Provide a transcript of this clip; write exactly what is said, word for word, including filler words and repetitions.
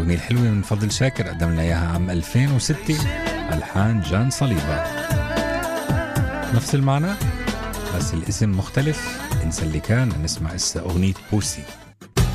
الأغنية الحلوة من فضل شاكر قدم لنا إياها عام ألفين وستة، ألحان جان صليبة. نفس المعنى بس الاسم مختلف، انسى اللي كان. نسمع اسا أغنية بوسي.